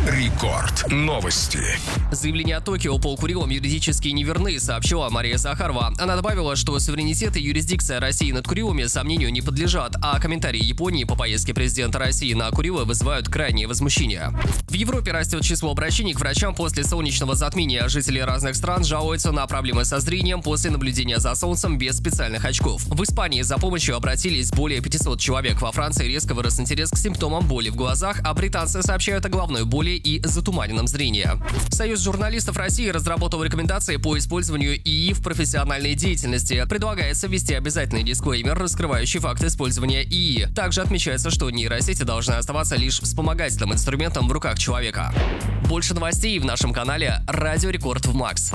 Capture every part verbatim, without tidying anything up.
Рекорд. Новости. Заявления о Токио по Курилам юридически неверны, сообщила Мария Захарова. Она добавила, что суверенитет и юрисдикция России над Курилами сомнению не подлежат, а комментарии Японии по поездке президента России на Курилы вызывают крайнее возмущение. В Европе растет число обращений к врачам после солнечного затмения. Жители разных стран жалуются на проблемы со зрением после наблюдения за солнцем без специальных очков. В Испании за помощью обратились более пятисот человек. Во Франции резко вырос интерес к симптомам боли в глазах, а британцы сообщают о головной боли и затуманенном зрении. Союз журналистов России разработал рекомендации по использованию ИИ в профессиональной деятельности. Предлагается ввести обязательный дисклеймер, раскрывающий факт использования ИИ. Также отмечается, что нейросети должны оставаться лишь вспомогательным инструментом в руках человека. Больше новостей в нашем канале «Радио Рекорд в Макс».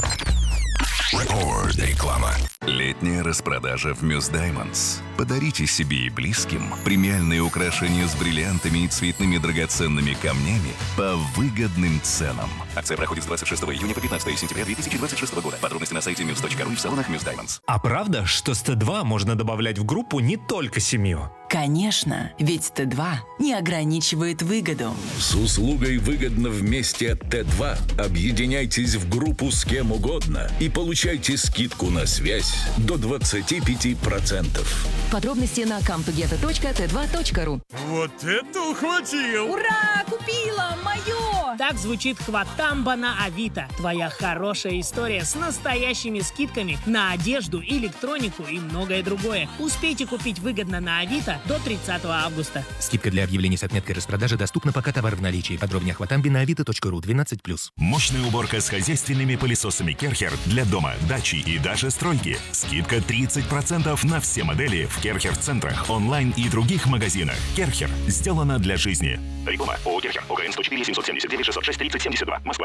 Рекорд. Реклама. Летняя распродажа в Мюс Даймондс. Подарите себе и близким премиальные украшения с бриллиантами и цветными драгоценными камнями по выгодным ценам. Акция проходит с двадцать шестого июня по пятнадцатое сентября две тысячи двадцать шестого года. Подробности на сайте мюс точка ру и в салонах Мюс Даймондс. А правда, что с Т два можно добавлять в группу не только семью? Конечно, ведь Т два не ограничивает выгоду. С услугой «Выгодно вместе» Т два объединяйтесь в группу с кем угодно и получайте скидку на связь до двадцати пяти процентов. Подробности на камтугета точка тэ два точка ру. Вот это ухватил! Ура! Купила! Мое! Так звучит Хватамба на Авито. Твоя хорошая история с настоящими скидками на одежду, электронику и многое другое. Успейте купить выгодно на Авито до тридцатого августа. Скидка для объявлений с отметкой распродажи доступна, пока товар в наличии. Подробнее о Хватамбе на авито точка ру. двенадцать плюс. Мощная уборка с хозяйственными пылесосами Керхер для дома, дачи и даже стройки. Скидка тридцать процентов на все модели в Керхер-центрах, онлайн и других магазинах. Керхер. Сделано для жизни. Реклама. ООО Керхер. ОГРН сто четыре семьсот семьдесят девять шестьсот шесть тридцать семьдесят два. Москва.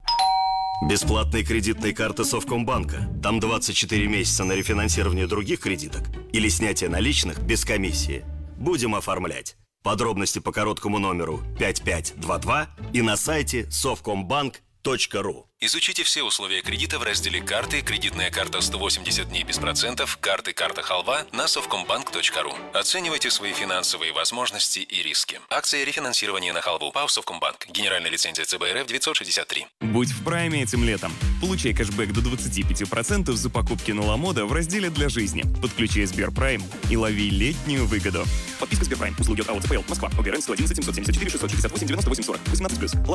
Бесплатные кредитные карты Совкомбанка. Там двадцать четыре месяца на рефинансирование других кредиток или снятие наличных без комиссии. Будем оформлять. Подробности по короткому номеру пять пять два два и на сайте совкомбанк точка ру. Изучите все условия кредита в разделе «Карты», кредитная карта сто восемьдесят дней без процентов, карты «Карта Халва» на совкомбанк точка ру. Оценивайте свои финансовые возможности и риски. Акция рефинансирования на халву. ПАО «Совкомбанк». Генеральная лицензия Ц Б Р Ф девятьсот шестьдесят три. Будь в прайме этим летом. Получай кэшбэк до двадцати пяти процентов за покупки на Ламода в разделе «Для жизни». Подключай Сберпрайм и лови летнюю выгоду. Подписка Сберпрайм. Услуги от АО ЦПЛ. Москва. ОГРН сто одиннадцать семьсот семьдесят четыре шестьсот шестьдесят восемь девяносто восемь сорок. восемнадцать плюс.